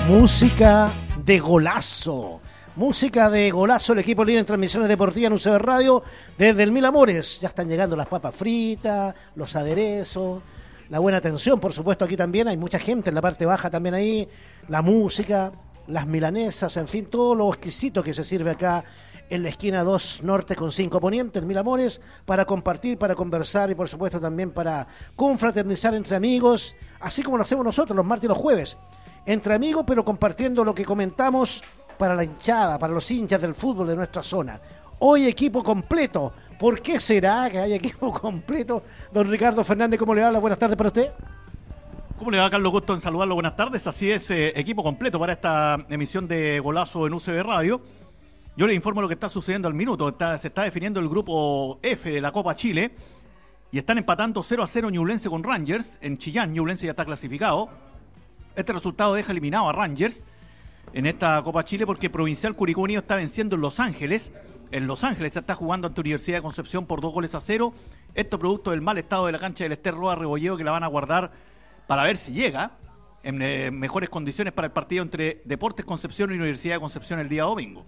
Música de golazo. Música de golazo, el equipo líder en transmisiones deportivas en UCB Radio desde el Mil Amores. Ya están llegando las papas fritas, los aderezos, la buena atención, por supuesto, aquí también hay mucha gente en la parte baja también ahí, la música, las milanesas, en fin, todo lo exquisito que se sirve acá en la esquina 2 Norte con 5 Poniente, en Mil Amores, para compartir, para conversar y por supuesto también para confraternizar entre amigos, así como lo hacemos nosotros los martes y los jueves, entre amigos, pero compartiendo lo que comentamos para la hinchada, para los hinchas del fútbol de nuestra zona. Hoy equipo completo. ¿Por qué será que hay equipo completo? Don Ricardo Fernández, ¿cómo le va? Buenas tardes para usted. ¿Cómo le va, Carlos? Gusto en saludarlo. Buenas tardes. Así es, equipo completo para esta emisión de Golazo en UCB Radio. Yo le informo lo que está sucediendo al minuto. Se está definiendo el grupo F de la Copa Chile y están empatando 0-0 Ñublense con Rangers. En Chillán, Ñublense ya está clasificado. Este resultado deja eliminado a Rangers en esta Copa Chile porque Provincial Curicó Unido está venciendo en Los Ángeles. En Los Ángeles se está jugando ante Universidad de Concepción por 2-0. Esto producto del mal estado de la cancha del Ester Roa Rebolledo, que la van a guardar para ver si llega en mejores condiciones para el partido entre Deportes Concepción y Universidad de Concepción el día domingo.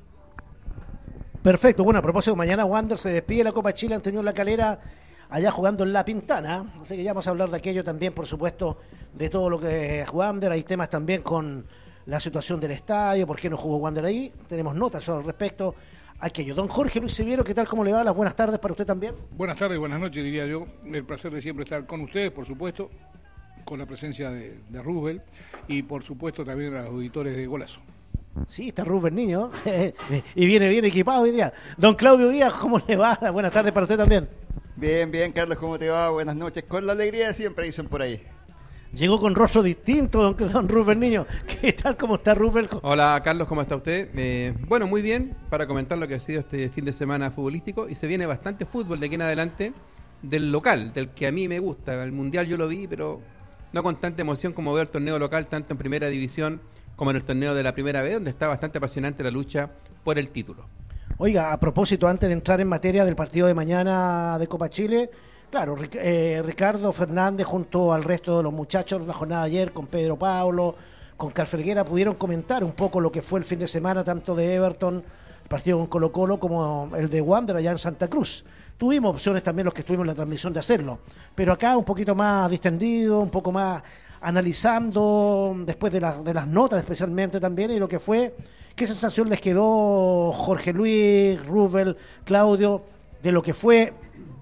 Perfecto. Bueno, a propósito, mañana Wander se despide de la Copa Chile ante Unión La Calera, allá jugando en La Pintana. Así que ya vamos a hablar de aquello también, por supuesto, de todo lo que es Wander. Hay temas también con la situación del estadio, por qué no jugó Wander ahí. Tenemos notas al respecto. Aquello. Don Jorge Luis Siviero, ¿qué tal? ¿Cómo le va? Las buenas tardes para usted también. Buenas tardes, buenas noches, diría yo. El placer de siempre estar con ustedes, por supuesto, con la presencia de Roosevelt y, por supuesto, también a los auditores de Golazo. Sí, está Rubén Niño y viene bien equipado hoy día. Don Claudio Díaz, ¿cómo le va? Las buenas tardes para usted también. Bien, bien, Carlos, ¿cómo te va? Buenas noches. Con la alegría de siempre, dicen por ahí. Llegó con rostro distinto, don Rubén Niño. ¿Qué tal? ¿Cómo está Rubén? Hola, Carlos, ¿cómo está usted? Bueno, muy bien, para comentar lo que ha sido este fin de semana futbolístico. Y se viene bastante fútbol de aquí en adelante, del local, del que a mí me gusta. El Mundial yo lo vi, pero no con tanta emoción como veo el torneo local, tanto en Primera División como en el torneo de la Primera B, donde está bastante apasionante la lucha por el título. Oiga, a propósito, antes de entrar en materia del partido de mañana de Copa Chile, claro, Ricardo Fernández junto al resto de los muchachos la jornada de ayer con Pedro Pablo, con Carfelguera, pudieron comentar un poco lo que fue el fin de semana tanto de Everton, el partido con Colo-Colo, como el de Wander allá en Santa Cruz. Tuvimos opciones también los que estuvimos en la transmisión de hacerlo, pero acá un poquito más distendido, un poco más analizando después de las notas especialmente también y lo que fue, qué sensación les quedó Jorge Luis, Rubel, Claudio, de lo que fue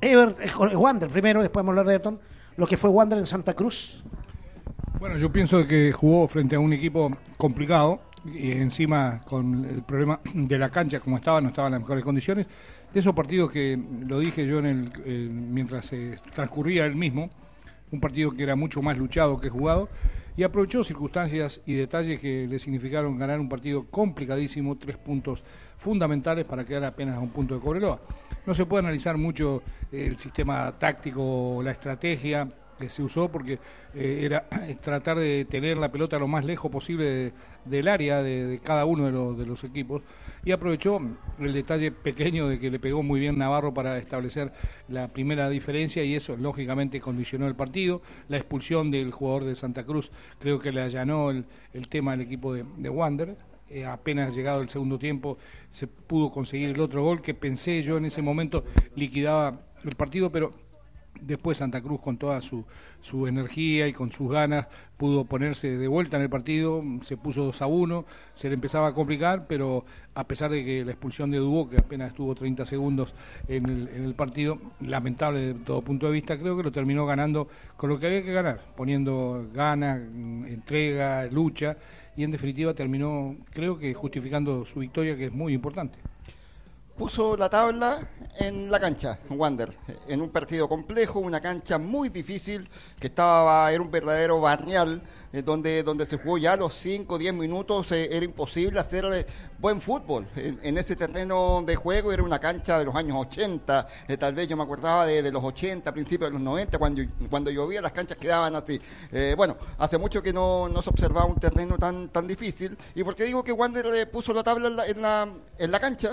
Wander primero, después vamos a hablar de Everton, lo que fue Wander en Santa Cruz. Bueno, yo pienso que jugó frente a un equipo complicado y encima con el problema de la cancha como estaba, no estaba en las mejores condiciones. De esos partidos que lo dije yo mientras transcurría el mismo, un partido que era mucho más luchado que jugado, y aprovechó circunstancias y detalles que le significaron ganar un partido complicadísimo, 3 puntos fundamentales para quedar apenas a un punto de Cobreloa. No se puede analizar mucho el sistema táctico o la estrategia que se usó porque era tratar de tener la pelota lo más lejos posible del área de cada uno de los equipos, y aprovechó el detalle pequeño de que le pegó muy bien Navarro para establecer la primera diferencia, y eso lógicamente condicionó el partido. La expulsión del jugador de Santa Cruz creo que le allanó el tema al equipo de Wander. Apenas llegado el segundo tiempo se pudo conseguir el otro gol que pensé yo en ese momento liquidaba el partido, pero después Santa Cruz con toda su energía y con sus ganas pudo ponerse de vuelta en el partido, se puso 2-1, se le empezaba a complicar, pero a pesar de que la expulsión de Dubó, que apenas estuvo 30 segundos en el partido, lamentable de todo punto de vista, creo que lo terminó ganando con lo que había que ganar, poniendo ganas, entrega, lucha, y en definitiva terminó, creo que justificando su victoria, que es muy importante. Puso la tabla en la cancha, Wander, en un partido complejo, una cancha muy difícil, que era un verdadero barrial, donde se jugó ya los 5 o 10 minutos, era imposible hacer buen fútbol. En ese terreno de juego era una cancha de los años 80, tal vez yo me acordaba de los 80, principios de los 90, cuando llovía las canchas quedaban así. Bueno, hace mucho que no se observaba un terreno tan difícil, y porque digo que Wander puso la tabla en la cancha,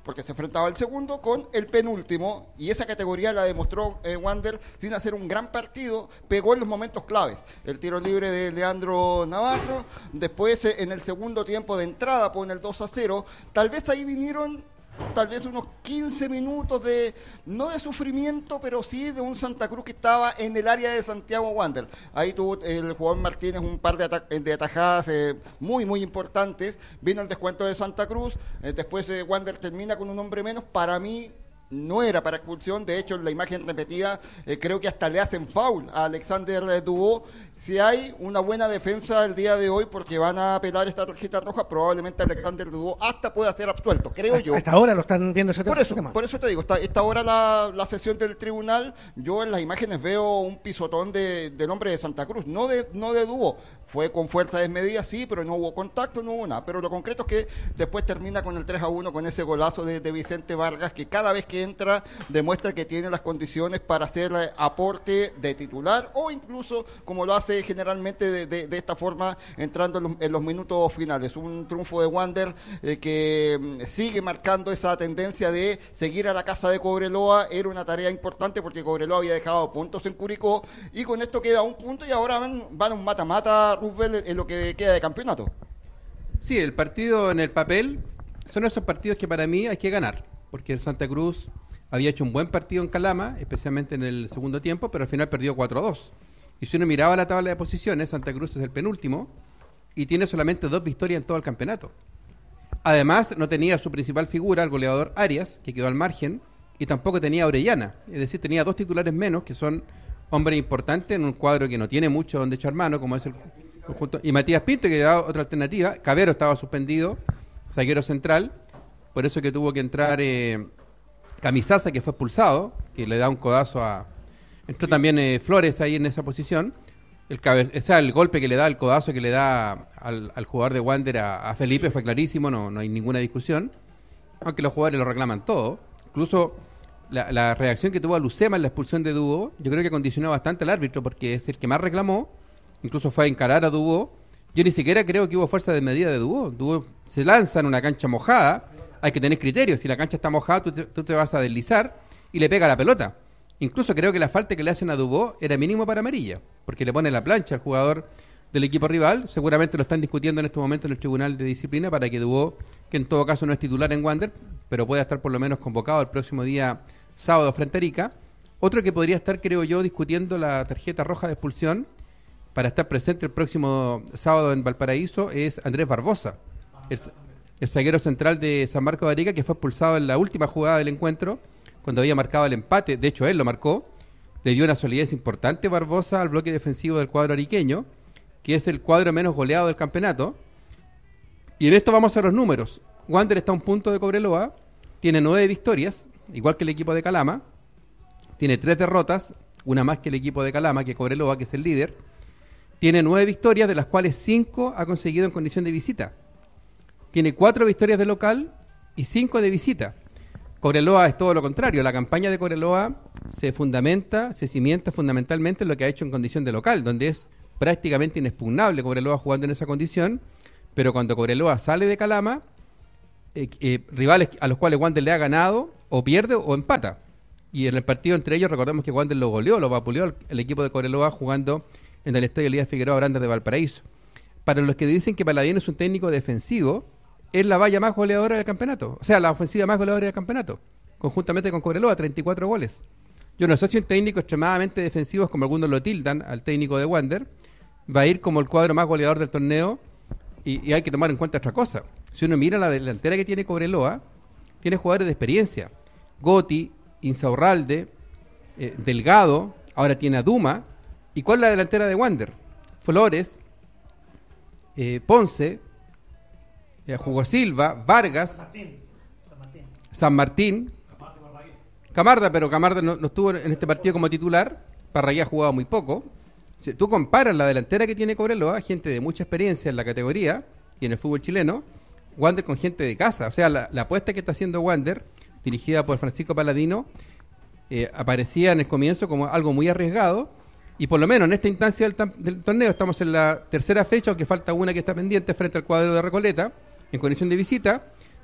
porque se enfrentaba el segundo con el penúltimo, y esa categoría la demostró Wander sin hacer un gran partido, pegó en los momentos claves, el tiro libre de Leandro Navarro, después en el segundo tiempo de entrada pone el 2-0, tal vez ahí vinieron unos 15 minutos no de sufrimiento, pero sí de un Santa Cruz que estaba en el área de Santiago Wander. Ahí tuvo el jugador Martínez un par de atajadas muy, muy importantes. Vino el descuento de Santa Cruz. Después Wander termina con un hombre menos. Para mí no era para expulsión. De hecho, en la imagen repetida, creo que hasta le hacen foul a Alexander Dubó. Si hay una buena defensa el día de hoy, porque van a apelar esta tarjeta roja, probablemente Alexander Dubó hasta pueda ser absuelto, creo yo. Hasta ahora lo están viendo ese Por eso te digo, esta hora la sesión del tribunal, yo en las imágenes veo un pisotón del hombre de Santa Cruz, no de Dubó. Fue con fuerza desmedida, sí, pero no hubo contacto, no hubo nada. Pero lo concreto es que después termina con el 3-1, con ese golazo de Vicente Vargas, que cada vez que entra demuestra que tiene las condiciones para hacer aporte de titular, o incluso, como lo hace generalmente de esta forma, entrando en los minutos finales. Un triunfo de Wander que sigue marcando esa tendencia de seguir a la casa de Cobreloa. Era una tarea importante porque Cobreloa había dejado puntos en Curicó, y con esto queda un punto, y ahora van un mata-mata, Rufel, en lo que queda de campeonato. Sí, el partido en el papel son esos partidos que para mí hay que ganar, porque el Santa Cruz había hecho un buen partido en Calama, especialmente en el segundo tiempo, pero al final perdió 4-2. Y si uno miraba la tabla de posiciones, Santa Cruz es el penúltimo y tiene solamente 2 victorias en todo el campeonato. Además, no tenía su principal figura, el goleador Arias, que quedó al margen, y tampoco tenía a Orellana, es decir, tenía 2 titulares menos, que son hombres importantes en un cuadro que no tiene mucho donde echar mano, como es el conjunto, y Matías Pinto, que da otra alternativa. Cabero estaba suspendido, zaguero central, por eso que tuvo que entrar Camisaza, que fue expulsado, que le da un codazo entró también Flores ahí en esa posición. El golpe que le da, el codazo que le da al jugador de Wander a Felipe fue clarísimo, no hay ninguna discusión, aunque los jugadores lo reclaman todo. Incluso la reacción que tuvo a Lucema en la expulsión de Dubó, yo creo que condicionó bastante al árbitro, porque es el que más reclamó, incluso fue a encarar a Dubó. Yo ni siquiera creo que hubo fuerza de medida de Dubó. Dubó se lanza en una cancha mojada, hay que tener criterio, si la cancha está mojada tú te vas a deslizar y le pega la pelota. Incluso creo que la falta que le hacen a Dubó era mínimo para amarilla, porque le pone la plancha al jugador del equipo rival. Seguramente lo están discutiendo en este momento en el Tribunal de Disciplina para que Dubó, que en todo caso no es titular en Wander, pero pueda estar por lo menos convocado el próximo día sábado frente a Arica. Otro que podría estar, creo yo, discutiendo la tarjeta roja de expulsión para estar presente el próximo sábado en Valparaíso es Andrés Barbosa, el zaguero central de San Marcos de Arica, que fue expulsado en la última jugada del encuentro, cuando había marcado el empate. De hecho, él lo marcó. Le dio una solidez importante Barbosa al bloque defensivo del cuadro ariqueño, que es el cuadro menos goleado del campeonato. Y en esto vamos a los números. Wander está a un punto de Cobreloa, tiene 9 victorias, igual que el equipo de Calama, tiene 3 derrotas, una más que el equipo de Calama, que Cobreloa, que es el líder. Tiene 9 victorias, de las cuales 5 ha conseguido en condición de visita. Tiene 4 victorias de local y 5 de visita. Cobreloa es todo lo contrario. La campaña de Cobreloa se cimienta fundamentalmente en lo que ha hecho en condición de local, donde es prácticamente inexpugnable Cobreloa jugando en esa condición, pero cuando Cobreloa sale de Calama, rivales a los cuales Wander le ha ganado, o pierde o empata. Y en el partido entre ellos, recordemos que Wander lo goleó, lo vapuleó el equipo de Cobreloa jugando en el estadio Elías Figueroa Brandas de Valparaíso. Para los que dicen que Paladino es un técnico defensivo, es la valla más goleadora del campeonato, o sea, la ofensiva más goleadora del campeonato, conjuntamente con Cobreloa, 34 goles. Yo no sé si un técnico extremadamente defensivo, como algunos lo tildan al técnico de Wander, va a ir como el cuadro más goleador del torneo, y hay que tomar en cuenta otra cosa. Si uno mira la delantera que tiene Cobreloa, tiene jugadores de experiencia. Gotti, Insaurralde, Delgado, ahora tiene a Duma. ¿Y cuál es la delantera de Wander? Flores, Ponce, Hugo Silva, Vargas, San Martín, Camarda, pero Camarda no estuvo en este partido como titular. Parragués ha jugado muy poco. Si tú comparas la delantera que tiene Cobreloa, gente de mucha experiencia en la categoría y en el fútbol chileno, Wander con gente de casa. O sea, la apuesta que está haciendo Wander, dirigida por Francisco Paladino, aparecía en el comienzo como algo muy arriesgado, y por lo menos en esta instancia del torneo estamos en la tercera fecha, aunque falta una que está pendiente frente al cuadro de Recoleta, en condición de visita.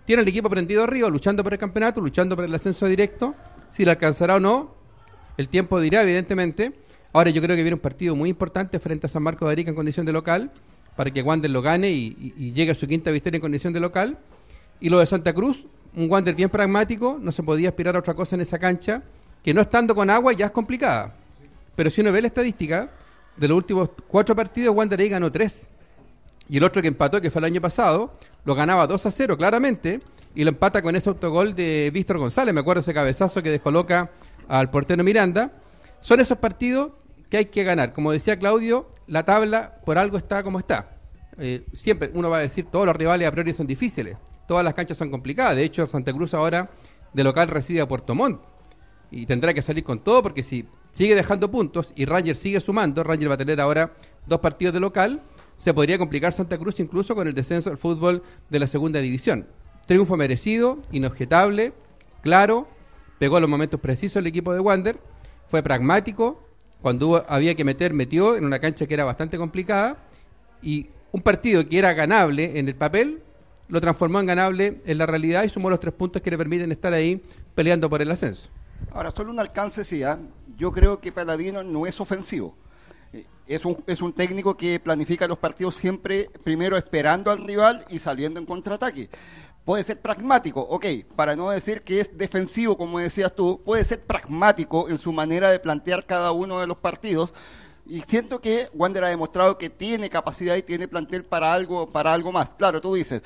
tiene el equipo prendido arriba, luchando por el campeonato, luchando por el ascenso directo. Si le alcanzará o no, el tiempo dirá, evidentemente. Ahora yo creo que viene un partido muy importante frente a San Marcos de Arica en condición de local, para que Wander lo gane y llegue a su quinta victoria en condición de local. Y lo de Santa Cruz, un Wander bien pragmático, no se podía aspirar a otra cosa en esa cancha, que no estando con agua ya es complicada. Pero si uno ve la estadística, de los últimos 4 partidos, Wander ahí ganó 3. Y el otro que empató, que fue el año pasado, lo ganaba 2-0 claramente, y lo empata con ese autogol de Víctor González. Me acuerdo ese cabezazo que descoloca al portero Miranda. Son esos partidos que hay que ganar. Como decía Claudio, la tabla por algo está como está. Siempre uno va a decir, todos los rivales a priori son difíciles, todas las canchas son complicadas. De hecho, Santa Cruz ahora de local recibe a Puerto Montt y tendrá que salir con todo, porque si sigue dejando puntos y Rangers sigue sumando, Rangers va a tener ahora 2 partidos de local, se podría complicar Santa Cruz incluso con el descenso del fútbol de la segunda división. Triunfo merecido, inobjetable, claro, pegó los momentos precisos el equipo de Wander, fue pragmático, cuando había que meter, metió en una cancha que era bastante complicada, y un partido que era ganable en el papel, lo transformó en ganable en la realidad y sumó los 3 puntos que le permiten estar ahí peleando por el ascenso. Ahora, solo un alcance, sí, ¿eh? Yo creo que Paladino no es ofensivo. Es un técnico que planifica los partidos siempre primero esperando al rival y saliendo en contraataque. Puede ser pragmático, ok, para no decir que es defensivo, como decías tú, puede ser pragmático en su manera de plantear cada uno de los partidos. Y siento que Wander ha demostrado que tiene capacidad y tiene plantel para algo más. Claro, tú dices,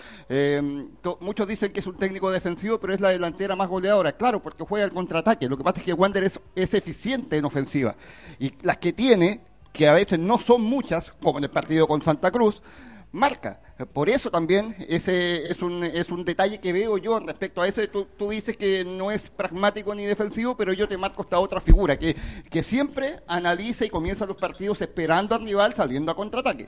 muchos dicen que es un técnico defensivo, pero es la delantera más goleadora. Claro, porque juega el contraataque. Lo que pasa es que Wander es eficiente en ofensiva. Y las que tiene, que a veces no son muchas, como en el partido con Santa Cruz, marca. Por eso también ese es un detalle que veo yo respecto a ese. Tú dices que no es pragmático ni defensivo, pero yo te marco esta otra figura que siempre analiza y comienza los partidos esperando al rival saliendo a contraataque.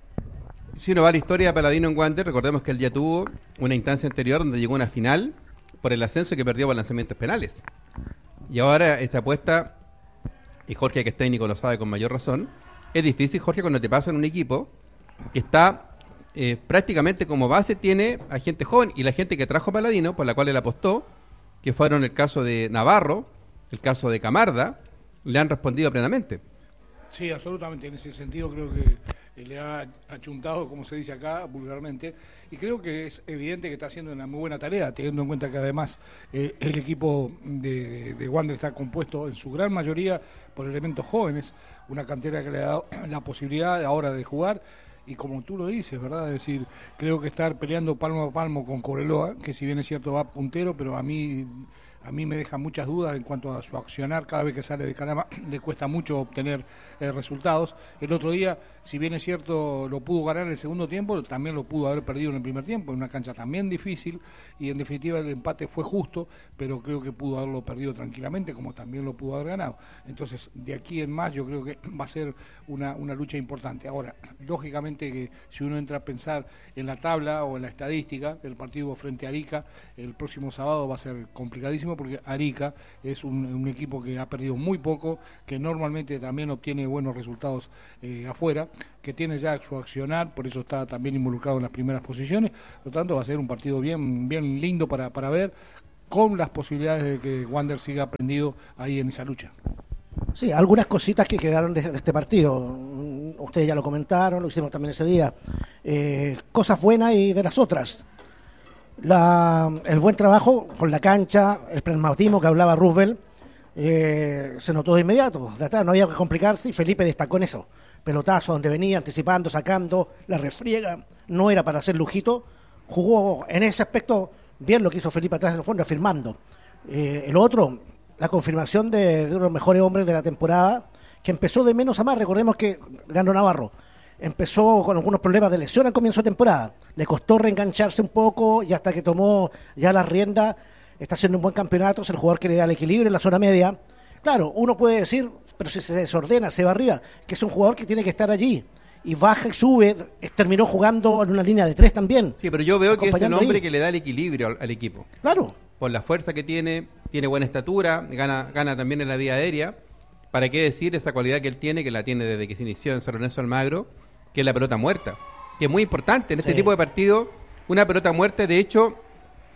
Si uno va a la historia de Paladino en Wander, recordemos que él ya tuvo una instancia anterior donde llegó a una final por el ascenso que perdió por lanzamientos penales. Y ahora esta apuesta, y Jorge, que es técnico, lo sabe con mayor razón, es difícil, Jorge, cuando te pasa en un equipo que está prácticamente como base, tiene a gente joven, y la gente que trajo Paladino, por la cual él apostó, que fueron el caso de Navarro, el caso de Camarda, le han respondido plenamente. Sí, absolutamente. En ese sentido creo que le ha achuntado, como se dice acá, vulgarmente, y creo que es evidente que está haciendo una muy buena tarea, teniendo en cuenta que además el equipo de Wander está compuesto en su gran mayoría por elementos jóvenes, una cantera que le ha dado la posibilidad ahora de jugar. Y como tú lo dices, ¿verdad? Es decir, creo que estar peleando palmo a palmo con Cobreloa, que si bien es cierto va puntero, pero a mí me deja muchas dudas en cuanto a su accionar. Cada vez que sale de Calama le cuesta mucho obtener resultados. El otro día, si bien es cierto, lo pudo ganar en el segundo tiempo, también lo pudo haber perdido en el primer tiempo, en una cancha también difícil, y en definitiva el empate fue justo, pero creo que pudo haberlo perdido tranquilamente, como también lo pudo haber ganado. Entonces, de aquí en más, yo creo que va a ser una lucha importante. Ahora, lógicamente que si uno entra a pensar en la tabla o en la estadística, el partido frente a Arica el próximo sábado va a ser complicadísimo, porque Arica es un equipo que ha perdido muy poco, que normalmente también obtiene buenos resultados afuera, que tiene ya su accionar, por eso está también involucrado en las primeras posiciones. Por lo tanto, va a ser un partido bien lindo para ver, con las posibilidades de que Wander siga prendido ahí en esa lucha. Sí, algunas cositas que quedaron de este partido. Ustedes ya lo comentaron, lo hicimos también ese día. Cosas buenas y de las otras. El buen trabajo con la cancha, el pragmatismo que hablaba Roosevelt, se notó de inmediato. De atrás no había que complicarse y Felipe destacó en eso. Pelotazo donde venía, anticipando, sacando, la refriega. No era para hacer lujito. Jugó en ese aspecto bien lo que hizo Felipe atrás en el fondo, afirmando. El otro, la confirmación de uno de los mejores hombres de la temporada, que empezó de menos a más. Recordemos que Leandro Navarro empezó con algunos problemas de lesión al comienzo de temporada. Le costó reengancharse un poco y hasta que tomó ya las riendas, está haciendo un buen campeonato, es el jugador que le da el equilibrio en la zona media. Claro, uno puede decir, pero si se desordena, se va arriba, que es un jugador que tiene que estar allí. Y baja y sube, terminó jugando en una línea de 3 también. Sí, pero yo veo que es el hombre que le da el equilibrio al equipo. Claro. Por la fuerza que tiene buena estatura, gana también en la vía aérea. ¿Para qué decir esa cualidad que él tiene, que la tiene desde que se inició en San Lorenzo Almagro, que es la pelota muerta? Que es muy importante en este tipo de partido, una pelota muerta. De hecho,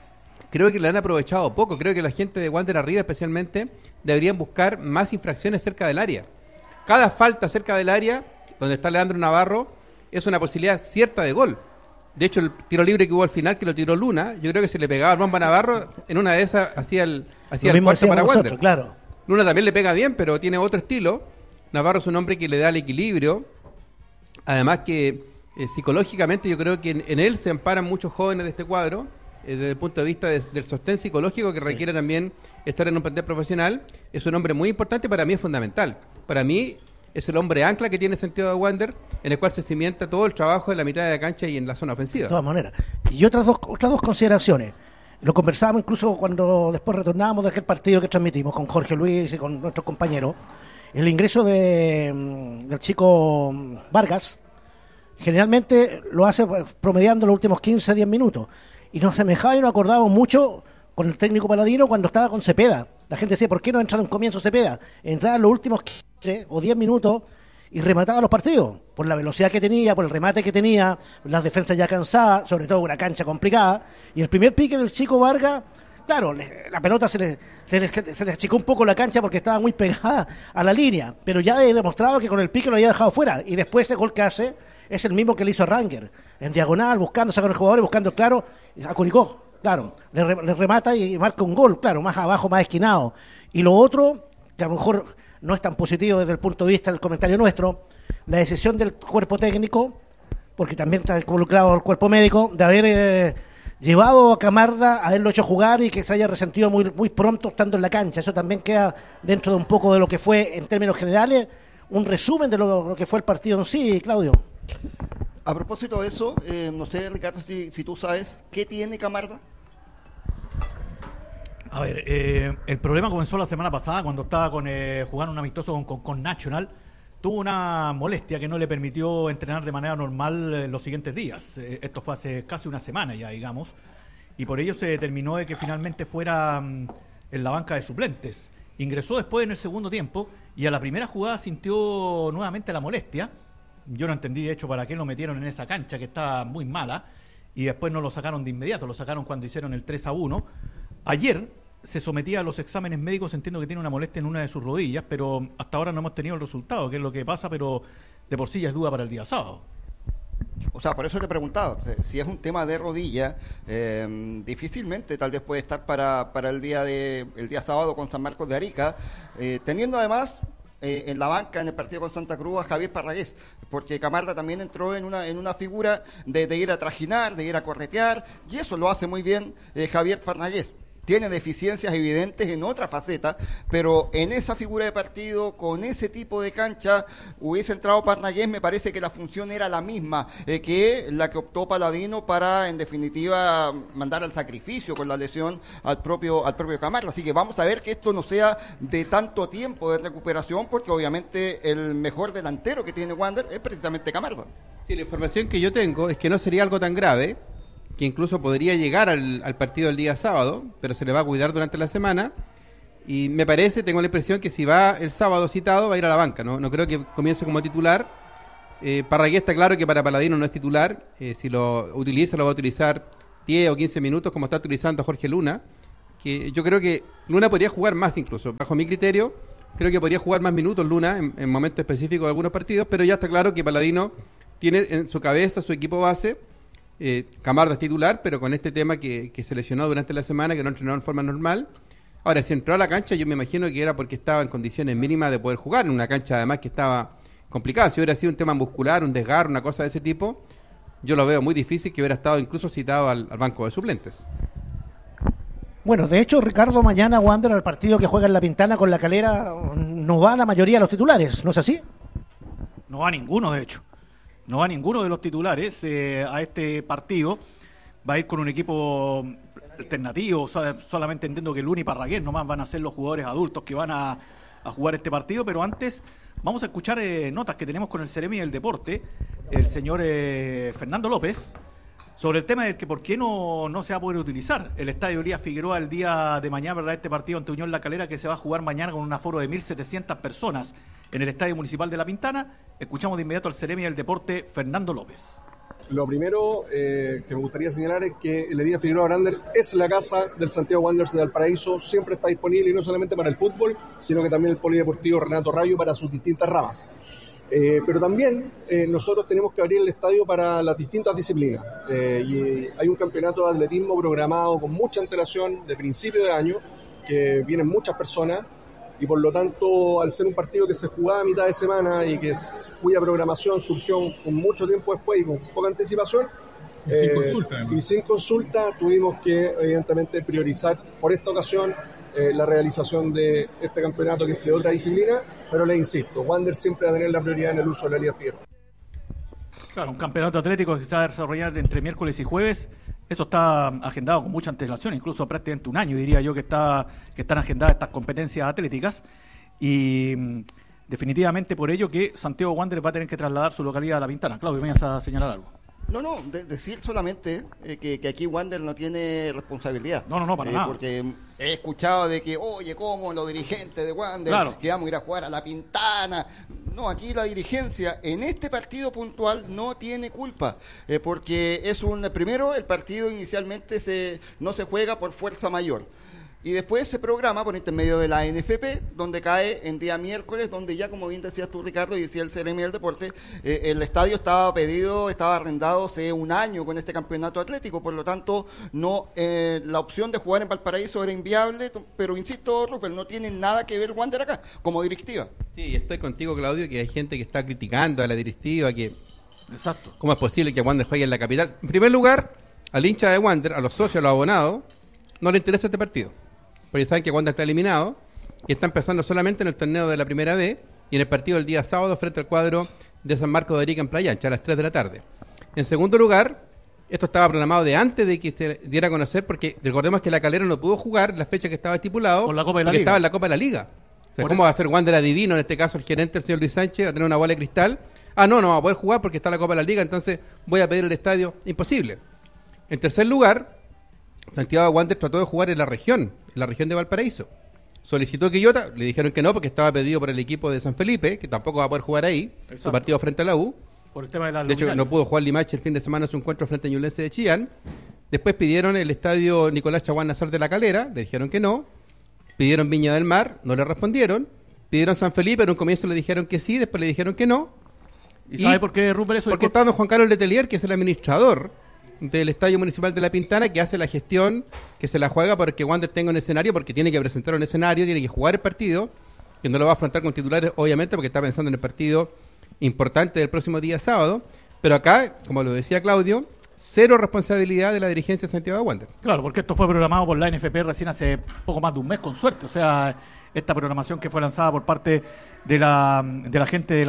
creo que la han aprovechado poco. Creo que la gente de Wander arriba especialmente deberían buscar más infracciones cerca del área. Cada falta cerca del área, donde está Leandro Navarro, es una posibilidad cierta de gol. De hecho, el tiro libre que hubo al final, que lo tiró Luna, yo creo que se le pegaba al Bomba Navarro, en una de esas hacía el cuarto para Wander. Claro. Luna también le pega bien, pero tiene otro estilo. Navarro es un hombre que le da el equilibrio. Además que psicológicamente yo creo que en él se amparan muchos jóvenes de este cuadro, desde el punto de vista del sostén psicológico que requiere también estar en un plantel profesional. Es un hombre muy importante, para mí es fundamental. Para mí es el hombre ancla que tiene sentido de Wander, en el cual se cimienta todo el trabajo en la mitad de la cancha y en la zona ofensiva. De todas maneras. Y otras dos consideraciones. Lo conversábamos incluso cuando después retornábamos de aquel partido que transmitimos con Jorge Luis y con nuestros compañeros. El ingreso del chico Vargas generalmente lo hace promediando los últimos 15-10 minutos. Y nos asemejaba y nos acordábamos mucho con el técnico Paladino cuando estaba con Cepeda. La gente decía, ¿por qué no entra de un comienzo Cepeda? Entraba en los últimos 15 o 10 minutos y remataba los partidos, por la velocidad que tenía, por el remate que tenía, las defensas ya cansadas, sobre todo una cancha complicada. Y el primer pique del chico Vargas, claro, la pelota se le achicó un poco la cancha porque estaba muy pegada a la línea, pero ya he demostrado que con el pique lo había dejado fuera. Y después ese gol que hace es el mismo que le hizo a Ranger, en diagonal, buscando, sacar al jugador y buscando claro, a Curicó. Claro, le remata y marca un gol, claro, más abajo, más esquinado. Y lo otro, que a lo mejor no es tan positivo desde el punto de vista del comentario nuestro, la decisión del cuerpo técnico, porque también está involucrado el cuerpo médico, de haber llevado a Camarda, haberlo hecho jugar y que se haya resentido muy, muy pronto estando en la cancha. Eso también queda dentro de un poco de lo que fue, en términos generales, un resumen de lo que fue el partido en sí, Claudio. A propósito de eso, no sé, Ricardo, si tú sabes, ¿qué tiene Camarda? A ver, el problema comenzó la semana pasada cuando estaba jugando un amistoso con Nacional. Tuvo una molestia que no le permitió entrenar de manera normal los siguientes días. Esto fue hace casi una semana ya, digamos. Y por ello se determinó de que finalmente fuera en la banca de suplentes. Ingresó después en el segundo tiempo y a la primera jugada sintió nuevamente la molestia. Yo no entendí, de hecho, para qué lo metieron en esa cancha que estaba muy mala. Y después no lo sacaron de inmediato, lo sacaron cuando hicieron el 3-1. Ayer se sometía a los exámenes médicos, entiendo que tiene una molestia en una de sus rodillas, pero hasta ahora no hemos tenido el resultado, que es lo que pasa, pero de por sí ya es duda para el día sábado. O sea, por eso te preguntaba, si es un tema de rodilla, difícilmente tal vez puede estar para el día sábado con San Marcos de Arica, teniendo además en la banca en el partido con Santa Cruz a Javier Parragués, porque Camarda también entró en una figura de ir a trajinar, de ir a corretear, y eso lo hace muy bien Javier Parragués. Tiene deficiencias evidentes en otra faceta, pero en esa figura de partido, con ese tipo de cancha, hubiese entrado Parnagués. Me parece que la función era la misma que la que optó Paladino para, en definitiva, mandar al sacrificio con la lesión al propio Camarda. Así que vamos a ver que esto no sea de tanto tiempo de recuperación, porque obviamente el mejor delantero que tiene Wander es precisamente Camarda. Sí, la información que yo tengo es que no sería algo tan grave, que incluso podría llegar al partido el día sábado, pero se le va a cuidar durante la semana, y me parece, tengo la impresión que si va el sábado citado, va a ir a la banca, no creo que comience como titular. Parragués está claro que para Paladino no es titular, si lo utiliza, lo va a utilizar 10 o 15 minutos, como está utilizando a Jorge Luna, que yo creo que Luna podría jugar más incluso, bajo mi criterio, creo que podría jugar más minutos Luna en momentos específicos de algunos partidos, pero ya está claro que Paladino tiene en su cabeza su equipo base. Camarda es titular, pero con este tema que se lesionó durante la semana, que no entrenó en forma normal. Ahora, si entró a la cancha, yo me imagino que era porque estaba en condiciones mínimas de poder jugar, en una cancha además que estaba complicada. Si hubiera sido un tema muscular, un desgarro, una cosa de ese tipo, yo lo veo muy difícil que hubiera estado incluso citado al banco de suplentes. Bueno, de hecho, Ricardo, mañana Wander, al partido que juega en La Pintana con La Calera, no va la mayoría de los titulares, ¿no es así? No va ninguno, de hecho. No va ninguno de los titulares a este partido. Va a ir con un equipo alternativo. Solamente entiendo que Luna y Parragués nomás van a ser los jugadores adultos que van a jugar este partido. Pero antes vamos a escuchar notas que tenemos con el Ceremi del Deporte, el señor Fernando López, sobre el tema del que por qué no se va a poder utilizar el Estadio Elías Figueroa el día de mañana para este partido ante Unión La Calera, que se va a jugar mañana con un aforo de 1.700 personas en el Estadio Municipal de La Pintana. Escuchamos de inmediato al Ceremi del Deporte, Fernando López. Lo primero que me gustaría señalar es que el Elías Figueroa Brander es la casa del Santiago Wanderers de Valparaíso, siempre está disponible y no solamente para el fútbol, sino que también el polideportivo Renato Rayo para sus distintas ramas. Pero también nosotros tenemos que abrir el estadio para las distintas disciplinas y hay un campeonato de atletismo programado con mucha antelación de principio de año, que vienen muchas personas y por lo tanto, al ser un partido que se jugaba a mitad de semana y cuya programación surgió con mucho tiempo después y con poca anticipación y sin consulta, tuvimos que evidentemente priorizar por esta ocasión la realización de este campeonato, que es de otra disciplina, pero le insisto, Wander siempre va a tener la prioridad en el uso de la Elías Figueroa. Claro, un campeonato atlético que se va a desarrollar entre miércoles y jueves. Eso está agendado con mucha antelación, incluso prácticamente un año, diría yo, que están agendadas estas competencias atléticas. Y definitivamente por ello que Santiago Wanderers va a tener que trasladar su localidad a La Pintana. Claudio, ¿me vas a señalar algo? No, decir solamente que aquí Wander no tiene responsabilidad. No, para nada. Porque he escuchado de que, oye, ¿cómo los dirigentes de Wander, claro, que vamos a ir a jugar a La Pintana? No, aquí la dirigencia en este partido puntual no tiene culpa, porque primero el partido inicialmente no se juega por fuerza mayor. Y después se programa por intermedio de la NFP, donde cae en día miércoles, donde ya, como bien decías tú, Ricardo, y decía el CRM del Deporte, el estadio estaba arrendado hace un año con este campeonato atlético, por lo tanto, la opción de jugar en Valparaíso era inviable, pero insisto, Rafael, no tiene nada que ver Wander acá, como directiva. Sí, estoy contigo, Claudio, que hay gente que está criticando a la directiva, exacto, ¿cómo es posible que Wander juegue en la capital? En primer lugar, al hincha de Wander, a los socios, a los abonados, no le interesa este partido. Porque saben que Wander está eliminado y está empezando solamente en el torneo de la Primera B y en el partido del día sábado frente al cuadro de San Marcos de Arica en Playa Ancha a las 3 de la tarde. En segundo lugar, esto estaba programado de antes de que se diera a conocer, porque recordemos que la Calera no pudo jugar la fecha que estaba estipulado por la Copa de la porque Liga. Estaba en la Copa de la Liga. O sea, Por ¿cómo eso va a ser Wander adivino, en este caso el gerente, el señor Luis Sánchez, a tener una bola de cristal? No va a poder jugar porque está la Copa de la Liga, entonces voy a pedir el estadio. Imposible. En tercer lugar, Santiago Wander trató de jugar en la región de Valparaíso. Solicitó Quillota, le dijeron que no porque estaba pedido por el equipo de San Felipe, que tampoco va a poder jugar ahí, su partido frente a la U. Por el tema de hecho, no pudo jugar Limache el fin de semana su encuentro frente a Ñublense de Chillán. Después pidieron el estadio Nicolás Chaguán Nazar de la Calera, le dijeron que no. Pidieron Viña del Mar, no le respondieron. Pidieron San Felipe, en un comienzo le dijeron que sí, después le dijeron que no. ¿Y sabe por qué Rupert eso? Porque estaba don Juan Carlos Letelier, que es el administrador del Estadio Municipal de La Pintana, que hace la gestión, que se la juega para que Wander tenga un escenario, porque tiene que presentar un escenario, tiene que jugar el partido, que no lo va a afrontar con titulares, obviamente, porque está pensando en el partido importante del próximo día sábado. Pero acá, como lo decía Claudio, cero responsabilidad de la dirigencia de Santiago de Wander. Claro, porque esto fue programado por la NFP recién hace poco más de un mes, con suerte. O sea, esta programación que fue lanzada por parte de la gente de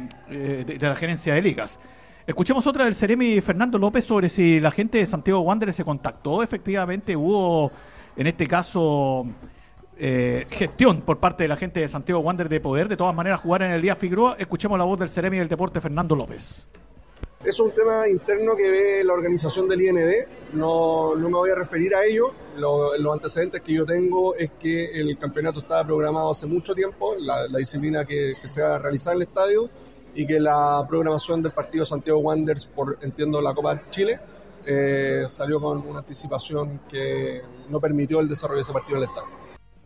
la gerencia de ligas. Escuchemos otra del Ceremi Fernando López sobre si la gente de Santiago Wanderers se contactó. Efectivamente hubo, en este caso, gestión por parte de la gente de Santiago Wanderers de poder, de todas maneras, jugar en el Elías Figueroa. Escuchemos la voz del Ceremi del Deporte, Fernando López. Es un tema interno que ve la organización del IND, no me voy a referir a ello. Los antecedentes que yo tengo es que el campeonato estaba programado hace mucho tiempo, la disciplina que se va a realizar en el estadio, y que la programación del partido Santiago Wanderers, entiendo, la Copa Chile, salió con una anticipación que no permitió el desarrollo de ese partido en el estadio.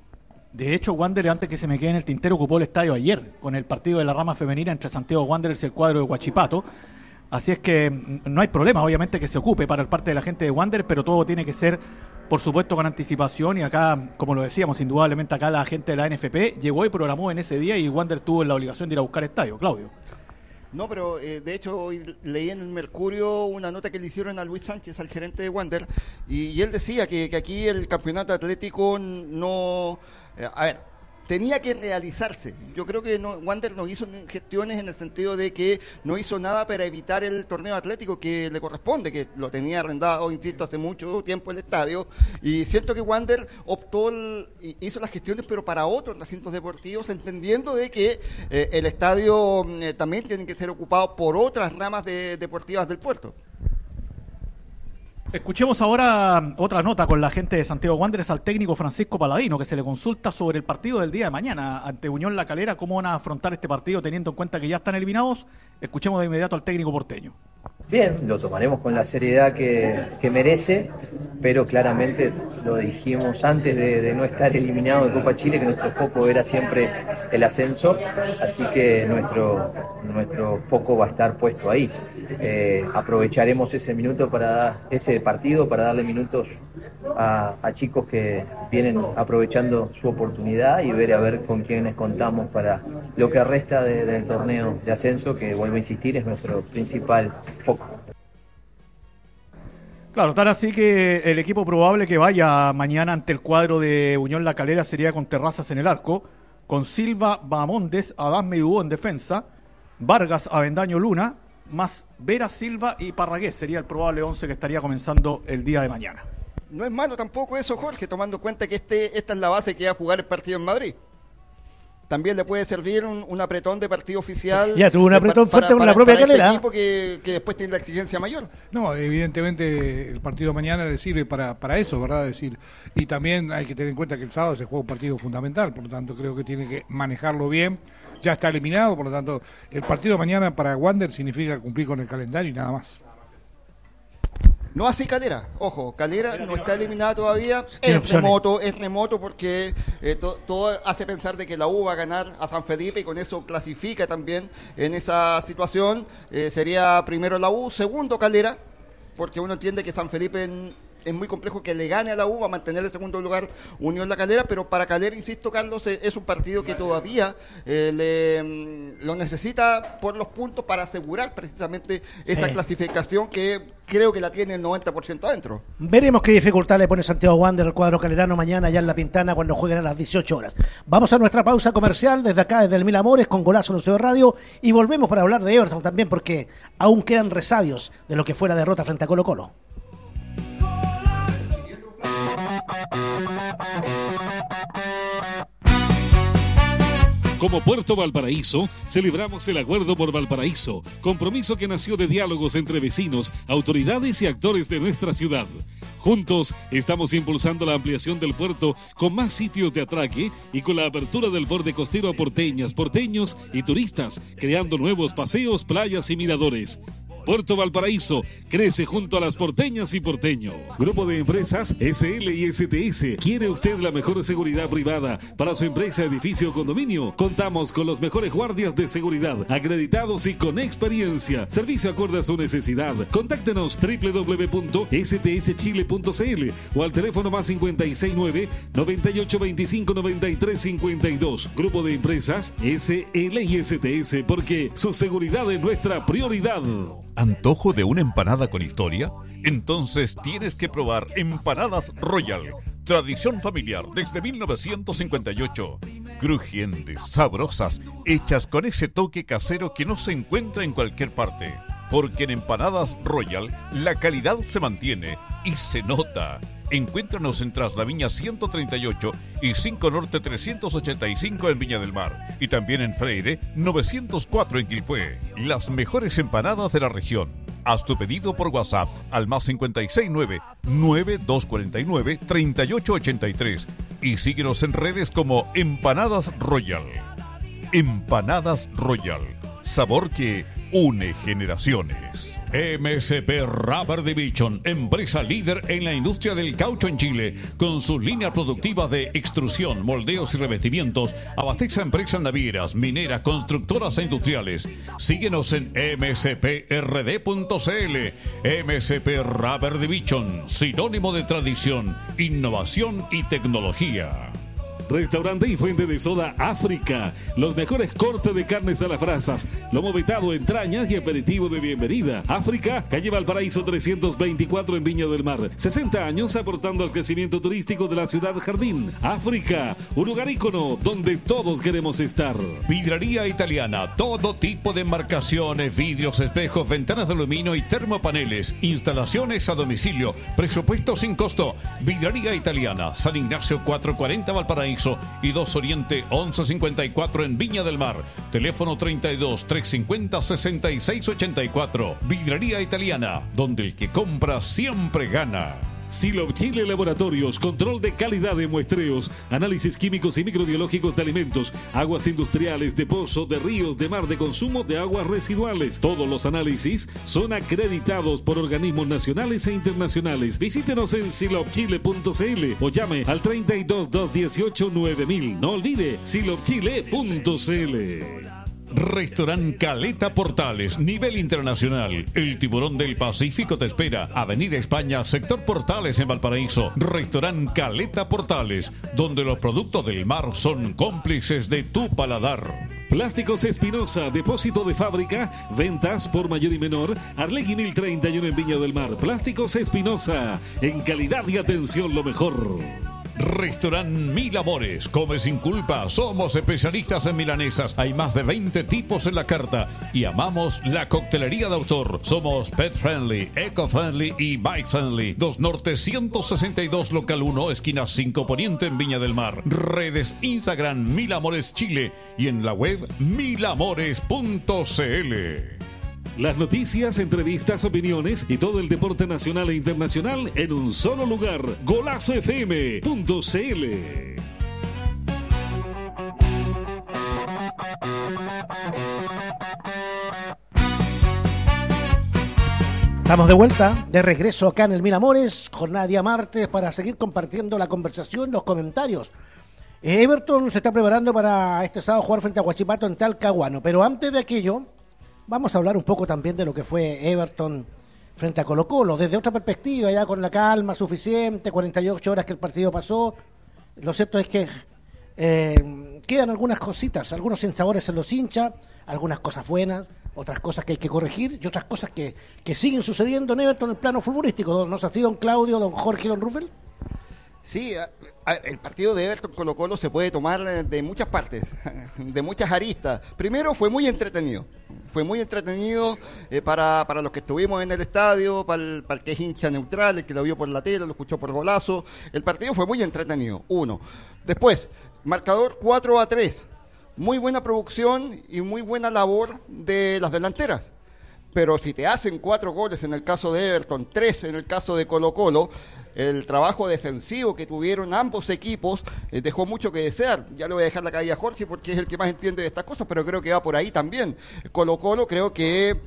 De hecho, Wanderers, antes que se me quede en el tintero, ocupó el estadio ayer con el partido de la rama femenina entre Santiago Wanderers y el cuadro de Huachipato. Así es que no hay problema, obviamente, que se ocupe para el parte de la gente de Wanderers, pero todo tiene que ser, por supuesto, con anticipación. Y acá, como lo decíamos, indudablemente acá la gente de la NFP llegó y programó en ese día, y Wanderers tuvo la obligación de ir a buscar estadio. Claudio. No, pero de hecho hoy leí en el Mercurio una nota que le hicieron a Luis Sánchez, al gerente de Wander, y él decía que aquí el campeonato atlético no... tenía que realizarse. Yo creo que Wander no hizo gestiones en el sentido de que no hizo nada para evitar el torneo atlético que le corresponde, que lo tenía arrendado, insisto, hace mucho tiempo el estadio, y siento que Wander hizo las gestiones pero para otros recintos deportivos, entendiendo de que el estadio también tiene que ser ocupado por otras ramas deportivas del puerto. Escuchemos ahora otra nota con la gente de Santiago Wanderers, al técnico Francisco Paladino, que se le consulta sobre el partido del día de mañana ante Unión La Calera, cómo van a afrontar este partido teniendo en cuenta que ya están eliminados. Escuchemos de inmediato al técnico porteño. Bien, lo tomaremos con la seriedad que merece, pero claramente lo dijimos antes de no estar eliminado de Copa Chile, que nuestro foco era siempre el ascenso, así que nuestro foco va a estar puesto ahí. Aprovecharemos ese partido para darle minutos a chicos que vienen aprovechando su oportunidad y ver a ver con quiénes contamos para lo que resta del torneo de ascenso, que vuelvo a insistir es nuestro principal foco. Claro, tan así que el equipo probable que vaya mañana ante el cuadro de Unión La Calera sería con Terrazas en el arco, con Silva, Bahamondes, Adán Medubó en defensa, Vargas, Avendaño, Luna, más Vera, Silva y Parragués sería el probable 11 que estaría comenzando el día de mañana. No es malo tampoco eso, Jorge, tomando en cuenta que esta es la base que va a jugar el partido en Madrid. También le puede servir un apretón de partido oficial. Ya tuvo un apretón fuerte con la propia Calera. Este equipo que después tiene la exigencia mayor. No, evidentemente el partido de mañana le sirve para eso, ¿verdad? Es decir, y también hay que tener en cuenta que el sábado se juega un partido fundamental, por lo tanto creo que tiene que manejarlo bien. Ya está eliminado, por lo tanto el partido de mañana para Wander significa cumplir con el calendario y nada más. No así Calera, ojo, Calera no está eliminada todavía, es remoto porque todo hace pensar de que la U va a ganar a San Felipe y con eso clasifica también en esa situación. Sería primero la U, segundo Calera, porque uno entiende que San Felipe es muy complejo que le gane a la U, va a mantener el segundo lugar Unión La Calera, pero para Calera, insisto Carlos, es un partido que todavía lo necesita por los puntos para asegurar precisamente esa clasificación que creo que la tiene el 90% adentro. Veremos qué dificultad le pone Santiago Wander al cuadro calerano mañana allá en La Pintana cuando jueguen a las 18 horas. Vamos a nuestra pausa comercial desde acá, desde el Mil Amores, con Golazo en UCB Radio, y volvemos para hablar de Everton también, porque aún quedan resabios de lo que fue la derrota frente a Colo-Colo. Como Puerto Valparaíso, celebramos el Acuerdo por Valparaíso, compromiso que nació de diálogos entre vecinos, autoridades y actores de nuestra ciudad. Juntos estamos impulsando la ampliación del puerto con más sitios de atraque y con la apertura del borde costero a porteñas, porteños y turistas, creando nuevos paseos, playas y miradores. Puerto Valparaíso crece junto a las porteñas y porteños. Grupo de empresas SL y STS. ¿Quiere usted la mejor seguridad privada para su empresa, edificio o condominio? Contamos con los mejores guardias de seguridad, acreditados y con experiencia. Servicio acorde a su necesidad. Contáctenos www.stschile.cl o al teléfono más 569-9825-9352. Grupo de empresas SL y STS, porque su seguridad es nuestra prioridad. ¿Antojo de una empanada con historia? Entonces tienes que probar Empanadas Royal. Tradición familiar desde 1958. Crujientes, sabrosas, hechas con ese toque casero que no se encuentra en cualquier parte. Porque en Empanadas Royal la calidad se mantiene y se nota. Encuéntranos en Traslaviña 138 y 5 Norte 385 en Viña del Mar. Y también en Freire 904 en Quilpué. Las mejores empanadas de la región. Haz tu pedido por WhatsApp al más 569-9249-3883. Y síguenos en redes como Empanadas Royal. Empanadas Royal. Sabor que une generaciones. MSP Rubber Division, empresa líder en la industria del caucho en Chile, con sus líneas productivas de extrusión, moldeos y revestimientos, abastece a empresas navieras, mineras, constructoras e industriales. Síguenos en msprd.cl. MSP Rubber Division, sinónimo de tradición, innovación y tecnología. Restaurante y fuente de soda África. Los mejores cortes de carnes a las brasas, lomo vetado, entrañas y aperitivo de bienvenida. África, calle Valparaíso 324 en Viña del Mar. 60 años aportando al crecimiento turístico de la ciudad jardín. África, un lugar ícono donde todos queremos estar. Vidraría Italiana, todo tipo de embarcaciones, vidrios, espejos, ventanas de aluminio y termopaneles. Instalaciones a domicilio, presupuesto sin costo. Vidraría Italiana, San Ignacio 440 Valparaíso y 2 Oriente 1154 en Viña del Mar. Teléfono 32 350 6684. Vidraría Italiana, donde el que compra siempre gana. Silop Chile Laboratorios, control de calidad de muestreos, análisis químicos y microbiológicos de alimentos, aguas industriales, de pozo, de ríos, de mar, de consumo de aguas residuales. Todos los análisis son acreditados por organismos nacionales e internacionales. Visítenos en silopchile.cl o llame al 32 218 9000. No olvide silopchile.cl. Restaurant Caleta Portales, nivel internacional. El tiburón del Pacífico te espera. Avenida España, sector Portales en Valparaíso. Restaurant Caleta Portales, donde los productos del mar son cómplices de tu paladar. Plásticos Espinosa, depósito de fábrica, ventas por mayor y menor. Arlegui 1031 en Viña del Mar. Plásticos Espinosa, en calidad y atención lo mejor. Restaurant Mil Amores, come sin culpa. Somos especialistas en milanesas. Hay más de 20 tipos en la carta y amamos la coctelería de autor. Somos pet friendly, eco friendly y bike friendly. 2 Norte 162 local 1, esquina 5 Poniente en Viña del Mar. Redes Instagram Mil Amores Chile y en la web milamores.cl. Las noticias, entrevistas, opiniones y todo el deporte nacional e internacional en un solo lugar. GolazoFM.cl. Estamos de vuelta, de regreso acá en el Mil Amores, jornada día martes, para seguir compartiendo la conversación, los comentarios. Everton se está preparando para este sábado jugar frente a Huachipato en Talcahuano, pero antes de aquello, vamos a hablar un poco también de lo que fue Everton frente a Colo-Colo, desde otra perspectiva, ya con la calma suficiente, 48 horas que el partido pasó. Lo cierto es que quedan algunas cositas, algunos sinsabores en los hinchas, algunas cosas buenas, otras cosas que hay que corregir y otras cosas que siguen sucediendo en Everton en el plano futbolístico. ¿No es así, don Claudio, don Jorge, don Rufel? Sí, el partido de Everton Colo-Colo se puede tomar de muchas partes, de muchas aristas. Primero, fue muy entretenido. Fue muy entretenido para los que estuvimos en el estadio, para el que es hincha neutral, el que lo vio por la tele, lo escuchó por Golazo. El partido fue muy entretenido, 1. Después, marcador 4-3. Muy buena producción y muy buena labor de las delanteras. Pero si te hacen 4 goles en el caso de Everton, 3 en el caso de Colo-Colo, el trabajo defensivo que tuvieron ambos equipos dejó mucho que desear. Ya le voy a dejar la caída a Jorge porque es el que más entiende de estas cosas, pero creo que va por ahí también. Colo-Colo creo que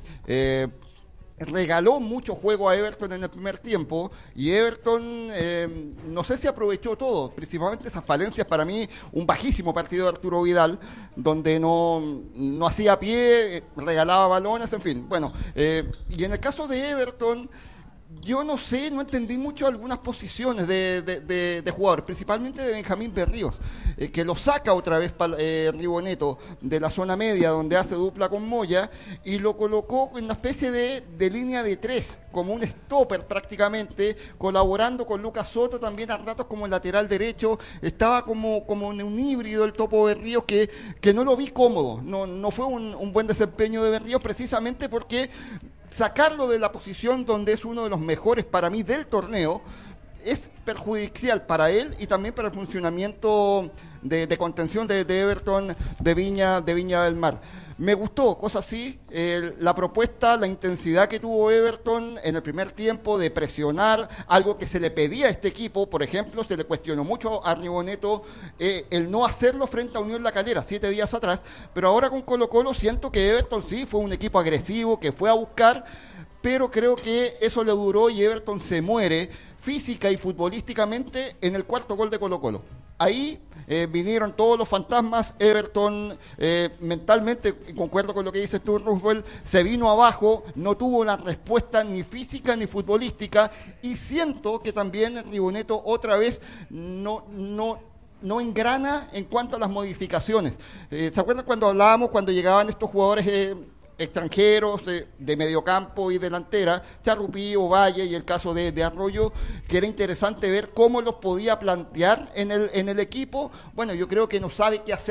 regaló mucho juego a Everton en el primer tiempo y Everton no sé si aprovechó todo, principalmente esas falencias. Para mí un bajísimo partido de Arturo Vidal, donde no hacía pie, regalaba balones, en fin. Bueno, y en el caso de Everton, yo no entendí mucho algunas posiciones de jugadores, principalmente de Benjamín Berríos, que lo saca otra vez Riboneto de la zona media, donde hace dupla con Moya, y lo colocó en una especie de línea de 3, como un stopper prácticamente, colaborando con Lucas Soto, también a ratos como el lateral derecho. Estaba como en un híbrido el Topo Berríos, que no lo vi cómodo. No fue un buen desempeño de Berríos, precisamente porque sacarlo de la posición donde es uno de los mejores para mí del torneo es perjudicial para él y también para el funcionamiento de contención de Everton de Viña del Mar. Me gustó, cosa así, la propuesta, la intensidad que tuvo Everton en el primer tiempo de presionar, algo que se le pedía a este equipo. Por ejemplo, se le cuestionó mucho a Riboneto el no hacerlo frente a Unión La Calera 7 días atrás, pero ahora con Colo-Colo siento que Everton sí fue un equipo agresivo, que fue a buscar, pero creo que eso le duró y Everton se muere física y futbolísticamente en el cuarto gol de Colo-Colo. Ahí vinieron todos los fantasmas. Everton mentalmente, concuerdo con lo que dices tú, Roosevelt, se vino abajo, no tuvo la respuesta ni física ni futbolística, y siento que también Riboneto otra vez no engrana en cuanto a las modificaciones. ¿Se acuerdan cuando llegaban estos jugadores extranjeros de mediocampo y delantera, Charrupí, Ovalle y el caso de Arroyo, que era interesante ver cómo los podía plantear en el equipo? Bueno, yo creo que no sabe qué hacer,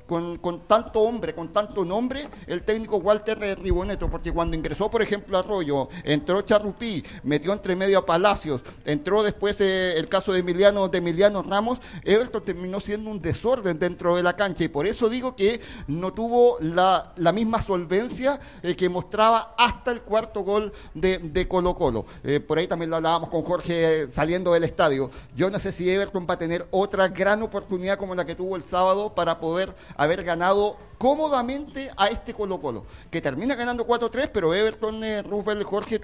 con tanto hombre, con tanto nombre, el técnico Walter Riboneto, porque cuando ingresó, por ejemplo, Arroyo, entró Charrupí, metió entre medio a Palacios, entró después el caso de Emiliano Ramos, Everton terminó siendo un desorden dentro de la cancha, y por eso digo que no tuvo la misma solvencia que mostraba hasta el cuarto gol de Colo-Colo. Por ahí también lo hablábamos con Jorge saliendo del estadio. Yo no sé si Everton va a tener otra gran oportunidad como la que tuvo el sábado para poder haber ganado cómodamente a este Colo-Colo, que termina ganando 4-3, pero Everton, Rufel, Jorge,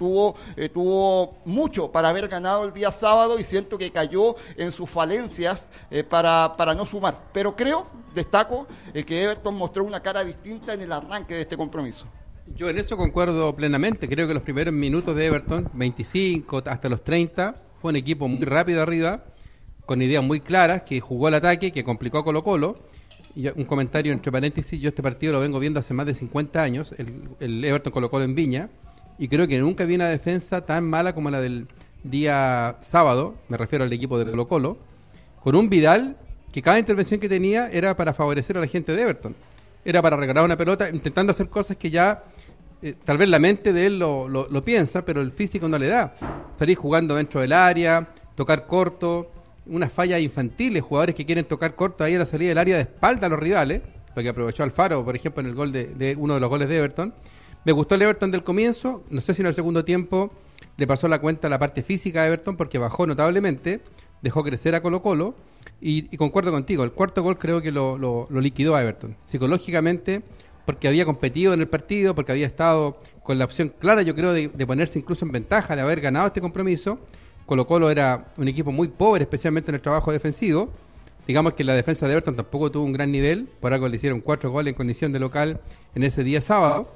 tuvo mucho para haber ganado el día sábado, y siento que cayó en sus falencias para no sumar. Pero destaco que Everton mostró una cara distinta en el arranque de este compromiso. Yo en eso concuerdo plenamente. Creo que los primeros minutos de Everton, 25 hasta los 30, fue un equipo muy rápido arriba, con ideas muy claras, que jugó al ataque, que complicó a Colo-Colo. Y un comentario entre paréntesis: yo este partido lo vengo viendo hace más de 50 años, el Everton Colo-Colo en Viña, y creo que nunca vi una defensa tan mala como la del día sábado, me refiero al equipo de Colo-Colo, con un Vidal que cada intervención que tenía era para favorecer a la gente de Everton, era para regalar una pelota, intentando hacer cosas que ya tal vez la mente de él lo piensa, pero el físico no le da. Salir jugando dentro del área, tocar corto, unas fallas infantiles, jugadores que quieren tocar corto ahí a la salida del área de espalda a los rivales, lo que aprovechó Alfaro, por ejemplo, en el gol de uno de los goles de Everton. Me gustó el Everton del comienzo, no sé si en el segundo tiempo le pasó la cuenta a la parte física de Everton, porque bajó notablemente, dejó crecer a Colo-Colo, y concuerdo contigo, el cuarto gol creo que lo liquidó a Everton, psicológicamente, porque había competido en el partido, porque había estado con la opción clara, yo creo, de ponerse incluso en ventaja, de haber ganado este compromiso. Colo-Colo era un equipo muy pobre, especialmente en el trabajo defensivo. Digamos que la defensa de Everton tampoco tuvo un gran nivel, por algo le hicieron 4 goles en condición de local en ese día sábado.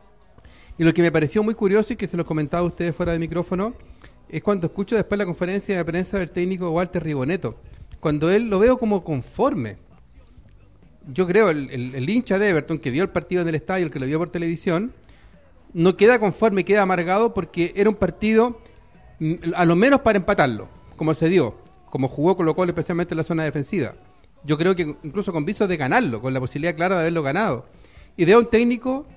Y lo que me pareció muy curioso, y que se lo comentaba a ustedes fuera de micrófono, es cuando escucho después la conferencia de prensa del técnico Walter Riboneto, cuando él lo veo como conforme. Yo creo, el hincha de Everton que vio el partido en el estadio, el que lo vio por televisión, no queda conforme, queda amargado, porque era un partido a lo menos para empatarlo, como se dio, como jugó Colo-Colo especialmente en la zona defensiva. Yo creo que incluso con visos de ganarlo, con la posibilidad clara de haberlo ganado. Y de un técnico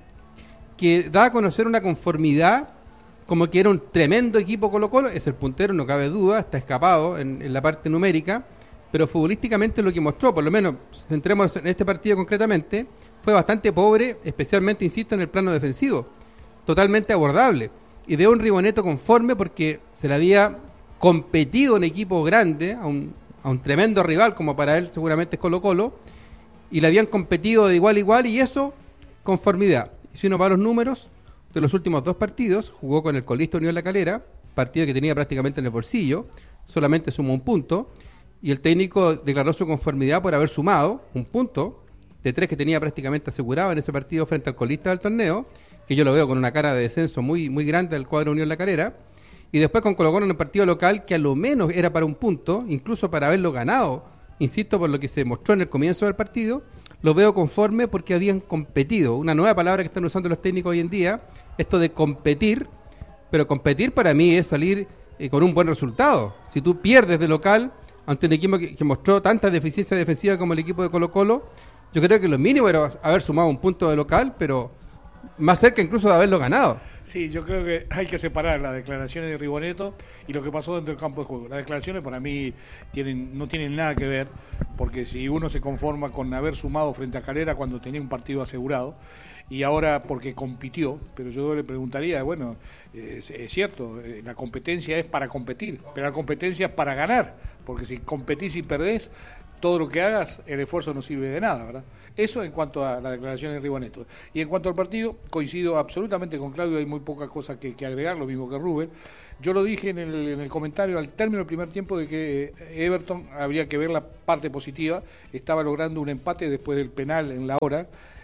que da a conocer una conformidad, como que era un tremendo equipo Colo-Colo, es el puntero, no cabe duda, está escapado en la parte numérica, pero futbolísticamente lo que mostró, por lo menos centrémonos en este partido concretamente, fue bastante pobre, especialmente, insisto, en el plano defensivo, totalmente abordable. Y de un Riboneto conforme, porque se le había competido un equipo grande, a un tremendo rival, como para él seguramente es Colo-Colo, y le habían competido de igual a igual, y eso, conformidad. Y si uno va a los números de los últimos 2 partidos, jugó con el colista Unión La Calera, partido que tenía prácticamente en el bolsillo, solamente sumó 1 punto, y el técnico declaró su conformidad por haber sumado 1 punto de 3 que tenía prácticamente asegurado en ese partido frente al colista del torneo, que yo lo veo con una cara de descenso muy, muy grande del cuadro Unión La Calera, y después con Colo-Colo en el partido local, que a lo menos era para 1 punto, incluso para haberlo ganado, insisto, por lo que se mostró en el comienzo del partido, lo veo conforme porque habían competido, una nueva palabra que están usando los técnicos hoy en día, esto de competir, pero competir para mí es salir con un buen resultado. Si tú pierdes de local ante un equipo que mostró tanta deficiencia defensiva como el equipo de Colo-Colo, yo creo que lo mínimo era haber sumado 1 punto de local, pero más cerca incluso de haberlo ganado. Sí, yo creo que hay que separar las declaraciones de Riboneto y lo que pasó dentro del campo de juego. Las declaraciones para mí no tienen nada que ver, porque si uno se conforma con haber sumado frente a Calera cuando tenía un partido asegurado, y ahora porque compitió, pero yo le preguntaría, bueno, es cierto, la competencia es para competir, pero la competencia es para ganar, porque si competís y perdés, todo lo que hagas, el esfuerzo no sirve de nada, ¿verdad? Eso en cuanto a la declaración de Riboneto. Y en cuanto al partido, coincido absolutamente con Claudio, hay muy poca cosa que agregar, lo mismo que Rubén. Yo lo dije en el comentario al término del primer tiempo de que Everton habría que ver la parte positiva, estaba logrando un empate después del penal en la hora,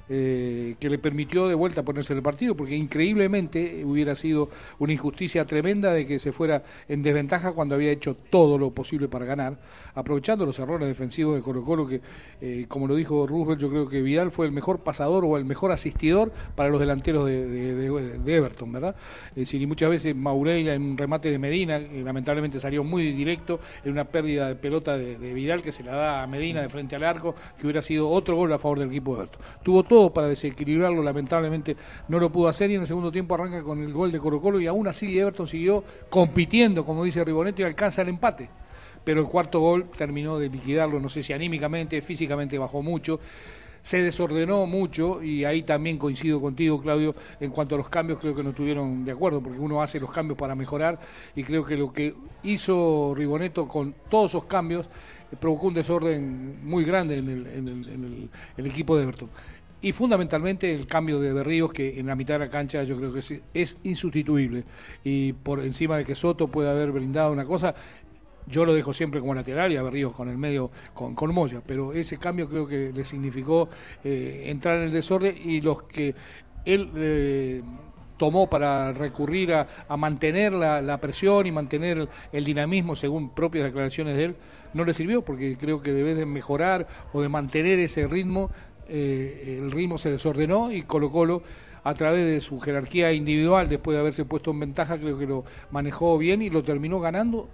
que le permitió de vuelta ponerse en el partido, porque increíblemente hubiera sido una injusticia tremenda de que se fuera en desventaja cuando había hecho todo lo posible para ganar, aprovechando los errores defensivos de Colo-Colo, que como lo dijo Roosevelt, yo creo que Vidal fue el mejor pasador o el mejor asistidor para los delanteros de Everton, ¿verdad? Y muchas veces Maureira en un remate de Medina, lamentablemente salió muy directo, en una pérdida de pelota de Vidal que se la da a Medina de frente al arco, que hubiera sido otro gol a favor del equipo de Everton. Tuvo todo para desequilibrarlo, lamentablemente no lo pudo hacer, y en el segundo tiempo arranca con el gol de Colo-Colo, y aún así Everton siguió compitiendo, como dice Riboneto, y alcanza el empate. Pero el cuarto gol terminó de liquidarlo, no sé si anímicamente, físicamente bajó mucho, se desordenó mucho, y ahí también coincido contigo, Claudio, en cuanto a los cambios. Creo que no estuvieron de acuerdo, porque uno hace los cambios para mejorar, y creo que lo que hizo Riboneto con todos esos cambios provocó un desorden muy grande en el equipo de Everton. Y fundamentalmente el cambio de Berríos, que en la mitad de la cancha yo creo que es insustituible, y por encima de que Soto puede haber brindado una cosa, yo lo dejo siempre como lateral, y a Berríos con el medio con Moya, pero ese cambio creo que le significó entrar en el desorden, y los que él tomó para recurrir a mantener la presión y mantener el dinamismo, según propias declaraciones de él, no le sirvió, porque creo que debe de mejorar o de mantener ese ritmo. El ritmo se desordenó, y Colo-Colo, a través de su jerarquía individual, después de haberse puesto en ventaja, creo que lo manejó bien y lo terminó ganando,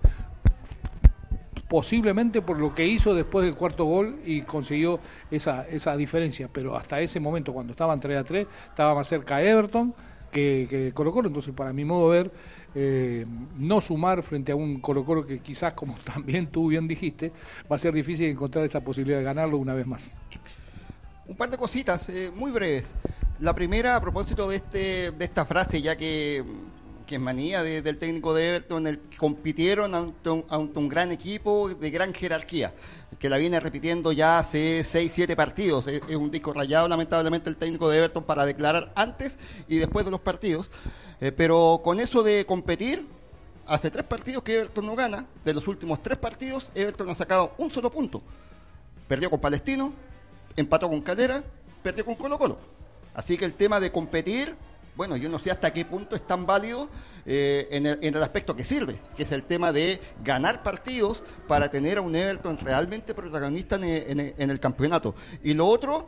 posiblemente por lo que hizo después del cuarto gol, y consiguió esa diferencia. Pero hasta ese momento, cuando estaban 3-3, estaba más cerca a Everton que Colo-Colo. Entonces, para mi modo de ver, no sumar frente a un Colo-Colo que quizás, como también tú bien dijiste, va a ser difícil encontrar esa posibilidad de ganarlo una vez más. Un par de cositas muy breves. La primera, a propósito de esta frase, ya que es manía del técnico de Everton, el que compitieron ante un gran equipo de gran jerarquía, que la viene repitiendo ya hace 6-7 partidos. Es un disco rayado, lamentablemente, el técnico de Everton para declarar antes y después de los partidos. Pero con eso de competir, hace 3 partidos que Everton no gana. De los últimos 3 partidos, Everton ha sacado un solo punto. Perdió con Palestino, empató con Calera, perdió con Colo-Colo. Así que el tema de competir, bueno, yo no sé hasta qué punto es tan válido en el aspecto que sirve, que es el tema de ganar partidos para tener a un Everton realmente protagonista en el campeonato. Y lo otro,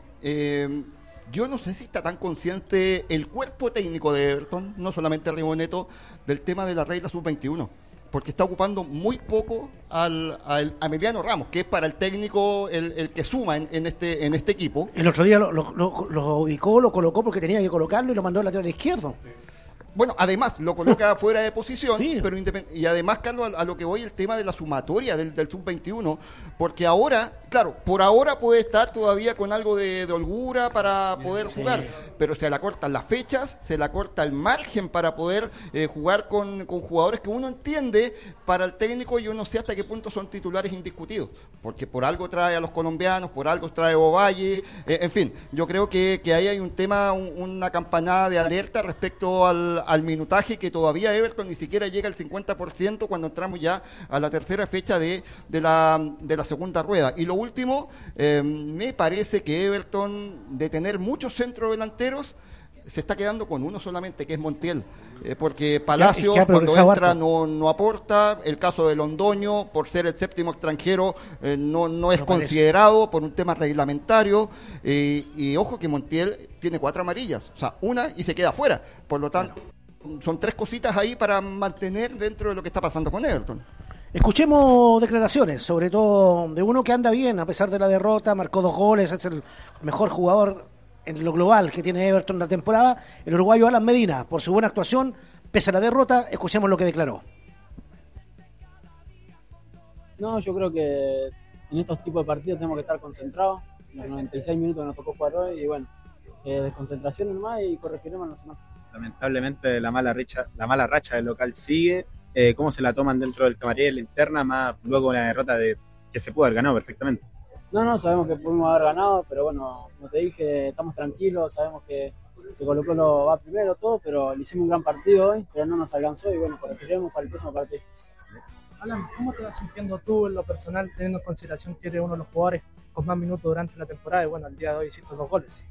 yo no sé si está tan consciente el cuerpo técnico de Everton, no solamente Riboneto, del tema de la regla sub-21, porque está ocupando muy poco a Emiliano Ramos, que es para el técnico el que suma en este equipo. El otro día lo ubicó, lo colocó porque tenía que colocarlo, y lo mandó al lateral izquierdo. Bueno, además lo coloca fuera de posición, sí. Pero y además, Carlos, a lo que voy, el tema de la sumatoria del sub-21, porque ahora, claro, por ahora puede estar todavía con algo de holgura para poder jugar, pero se le acortan las fechas, se le acorta el margen para poder jugar con jugadores que uno entiende para el técnico. Yo no sé hasta qué punto son titulares indiscutidos, porque por algo trae a los colombianos, por algo trae Ovalle, en fin, yo creo que ahí hay un tema, una campanada de alerta respecto al minutaje, que todavía Everton ni siquiera llega al 50% cuando entramos ya a la tercera fecha de la segunda rueda. Y lo último, me parece que Everton, de tener muchos centros delanteros, se está quedando con uno solamente, que es Montiel, porque Palacio cuando entra no aporta. El caso de Londoño, por ser el séptimo extranjero, no es considerado por un tema reglamentario, y ojo que Montiel tiene 4 amarillas, o sea, una y se queda fuera. Por lo tanto, son 3 cositas ahí para mantener dentro de lo que está pasando con Everton. Escuchemos declaraciones, sobre todo de uno que anda bien a pesar de la derrota, marcó 2 goles, es el mejor jugador en lo global que tiene Everton en la temporada, el uruguayo Alan Medina, por su buena actuación, pese a la derrota. Escuchemos lo que declaró. No, yo creo que en estos tipos de partidos tenemos que estar concentrados. Los 96 minutos nos tocó jugar hoy, y bueno, desconcentración nomás, y corregiremos en la semana. Lamentablemente la mala racha del local sigue. Cómo se la toman dentro del camarín de la interna, más luego una derrota que se pudo haber ganado perfectamente. No, sabemos que pudimos haber ganado, pero bueno, como te dije, estamos tranquilos, sabemos que Colo-Colo va primero todo, pero le hicimos un gran partido hoy, pero no nos alcanzó, y bueno, corregiremos para el próximo partido. Alan, ¿cómo te vas sintiendo tú en lo personal, teniendo en consideración que eres uno de los jugadores con más minutos durante la temporada, y bueno, el día de hoy hiciste 2 goles?